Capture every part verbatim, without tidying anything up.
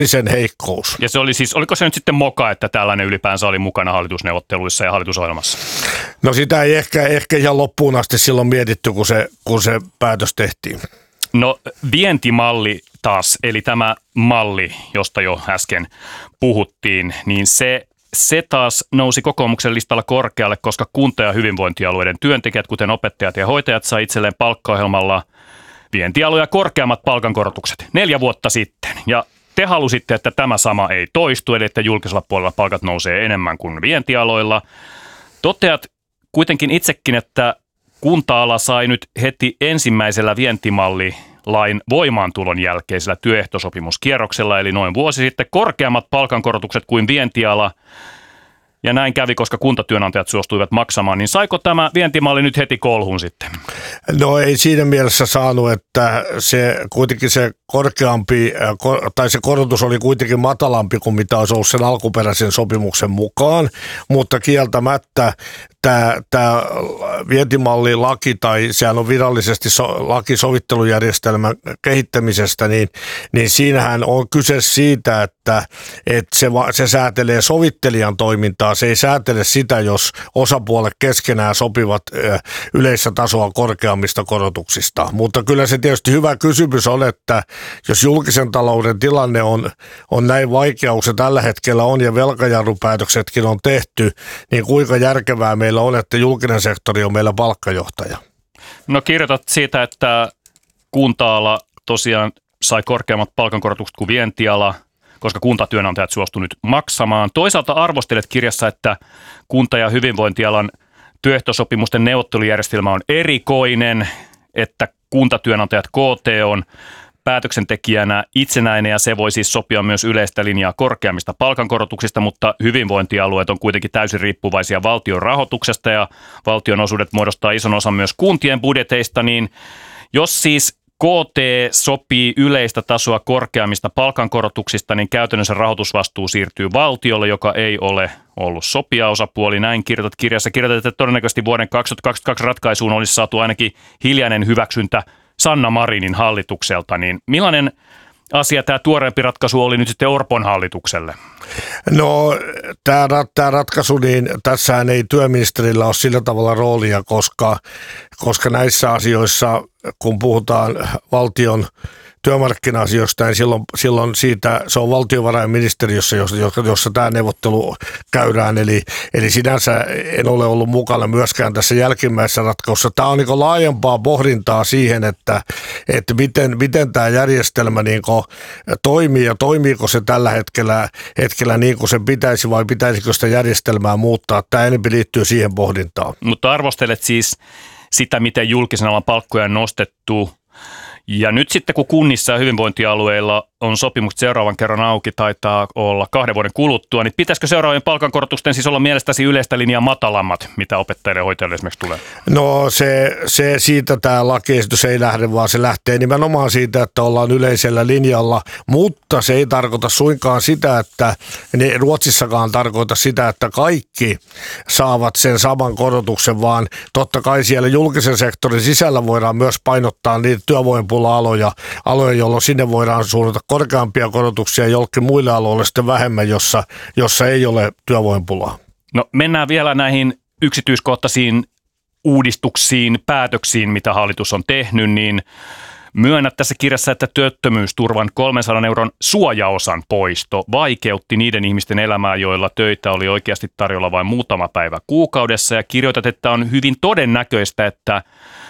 sen heikkous. Ja se oli siis, oliko se nyt sitten moka, että tällainen ylipäänsä oli mukana hallitusneuvotteluissa ja hallitusohjelmassa? No sitä ei ehkä, ehkä ihan loppuun asti silloin mietitty, kun se, kun se päätös tehtiin. No vientimalli taas, eli tämä malli, josta jo äsken puhuttiin, niin se, se taas nousi kokoomuksen listalla korkealle, koska kunta- ja hyvinvointialueiden työntekijät, kuten opettajat ja hoitajat, sai itselleen palkkaohjelmalla vientialoja korkeammat palkankorotukset neljä vuotta sitten. Ja te halusitte, että tämä sama ei toistu, eli että julkisella puolella palkat nousee enemmän kuin vientialoilla. Toteat kuitenkin itsekin, että kunta-ala sai nyt heti ensimmäisellä vientimallilain voimaantulon jälkeisellä työehtosopimuskierroksella, eli noin vuosi sitten, korkeammat palkankorotukset kuin vientiala. Ja näin kävi, koska kuntatyönantajat suostuivat maksamaan. Niin saiko tämä vientimalli nyt heti kolhun sitten? No ei siinä mielessä saanut, että se kuitenkin se korkeampi, tai se korotus oli kuitenkin matalampi kuin mitä olisi ollut sen alkuperäisen sopimuksen mukaan, mutta kieltämättä tämä, tämä vientimallilaki, tai sehän on virallisesti so, laki sovittelujärjestelmän kehittämisestä, niin, niin siinähän on kyse siitä, että, että se, se säätelee sovittelijan toimintaa, se ei säätele sitä, jos osapuolet keskenään sopivat yleistä tasoa korkeammista korotuksista. Mutta kyllä se tietysti hyvä kysymys on, että jos julkisen talouden tilanne on, on näin vaikea, kun se tällä hetkellä on ja velkajarrupäätöksetkin on tehty, niin kuinka järkevää meillä on, että julkinen sektori on meillä palkkajohtaja? No kirjoitat siitä, että kunta-ala tosiaan sai korkeammat palkankorotukset kuin vientiala, koska kuntatyönantajat suostuivat nyt maksamaan. Toisaalta arvostelet kirjassa, että kunta- ja hyvinvointialan työehtosopimusten neuvottelujärjestelmä on erikoinen, että kuntatyönantajat K T on päätöksentekijänä itsenäinen ja se voi siis sopia myös yleistä linjaa korkeammista palkankorotuksista, mutta hyvinvointialueet on kuitenkin täysin riippuvaisia valtion rahoituksesta ja valtion osuudet muodostaa ison osan myös kuntien budjeteista, niin jos siis K T sopii yleistä tasoa korkeammista palkankorotuksista, niin käytännössä rahoitusvastuu siirtyy valtiolle, joka ei ole ollut sopijaosapuoli. Näin kirjoitat kirjassa. Kirjoitat, että todennäköisesti vuoden kaksituhattakaksikymmentäkaksi ratkaisuun olisi saatu ainakin hiljainen hyväksyntä Sanna Marinin hallitukselta. Niin millainen asia tämä tuoreempi ratkaisu oli nyt sitten Orpon hallitukselle? No tämä, tämä ratkaisu, niin tässähän ei työministerillä ole sillä tavalla roolia, koska, koska näissä asioissa, kun puhutaan valtion työmarkkina-asioista, niin silloin, silloin siitä, se on valtiovarainministeriössä, jossa, jossa tämä neuvottelu käydään, eli, eli sinänsä en ole ollut mukana myöskään tässä jälkimmäisessä ratkaisussa. Tämä on niin laajempaa pohdintaa siihen, että, että miten, miten tämä järjestelmä niin toimii ja toimiiko se tällä hetkellä, hetkellä niin kuin se pitäisi vai pitäisikö sitä järjestelmää muuttaa. Tämä enemmän liittyy siihen pohdintaan. Mutta arvostelet siis sitä, miten julkisen alan palkkoja on nostettu. Ja nyt sitten kun kunnissa ja hyvinvointialueilla on sopimukset seuraavan kerran auki, taitaa olla kahden vuoden kuluttua, niin pitäisikö seuraavien palkankorotusten siis olla mielestäsi yleistä linjaa matalammat, mitä opettajille ja hoitajille esimerkiksi tulee? No se, se siitä tämä lakiesitys ei lähde, vaan se lähtee nimenomaan siitä, että ollaan yleisellä linjalla, mutta se ei tarkoita suinkaan sitä, että ne Ruotsissakaan tarkoita sitä, että kaikki saavat sen saman korotuksen, vaan totta kai siellä julkisen sektorin sisällä voidaan myös painottaa niitä työvoimapula-aloja, aloja, jolloin sinne voidaan suunnata korkeampia korotuksia jollekin muille aloille sitten vähemmän, jossa, jossa ei ole työvoimapulaa. No mennään vielä näihin yksityiskohtaisiin uudistuksiin, päätöksiin, mitä hallitus on tehnyt, niin myönnät tässä kirjassa, että työttömyysturvan kolmensadan euron suojaosan poisto vaikeutti niiden ihmisten elämää, joilla töitä oli oikeasti tarjolla vain muutama päivä kuukaudessa, ja kirjoitat, että on hyvin todennäköistä, että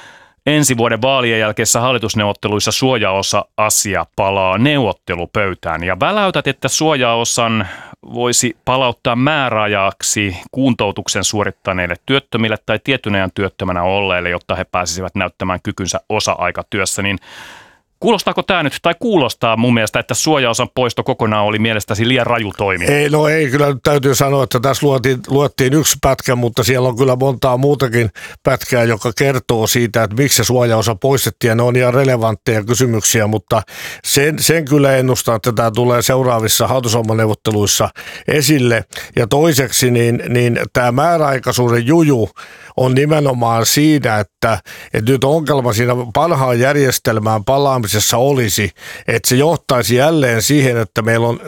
ensi vuoden vaalien jälkeisessä hallitusneuvotteluissa suojaosa-asia palaa neuvottelupöytään ja väläytät, että suojaosan voisi palauttaa määräajaksi kuntoutuksen suorittaneille työttömille tai tietyn ajan työttömänä olleille, jotta he pääsisivät näyttämään kykynsä osa-aikatyössä, niin kuulostaako tämä nyt, tai kuulostaa mun mielestä, että suojaosan poisto kokonaan oli mielestäsi liian raju toimi? Ei, no ei, kyllä nyt täytyy sanoa, että tässä luettiin, luettiin yksi pätkä, mutta siellä on kyllä montaa muutakin pätkää, joka kertoo siitä, että miksi se suojaosa poistettiin, ja ne on ihan relevantteja kysymyksiä, mutta sen, sen kyllä ennustaa, että tämä tulee seuraavissa hallitusohjelmaneuvotteluissa esille, ja toiseksi niin, niin tämä määräaikaisuuden juju on nimenomaan siinä, että, että nyt ongelma siinä parhaan järjestelmään palaamisessa olisi, että se johtaisi jälleen siihen, että meillä on